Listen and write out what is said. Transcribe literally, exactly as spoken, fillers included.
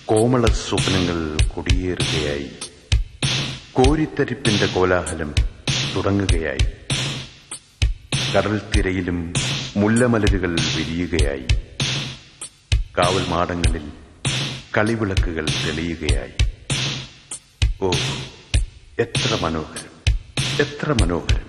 കോമള സ്വപ്നങ്ങൾ കൊടിയേറുകയായി. കോരിത്തരിപ്പിന്റെ കോലാഹലം തുടങ്ങുകയായി. കടൽത്തിരയിലും മുല്ലമലരുകൾ വിരിയുകയായി. കാവൽ മാടങ്ങളിൽ കളിവിളക്കുകൾ തെളിയുകയായി. ഓ, എത്ര മനോഹരം, എത്ര മനോഹരം!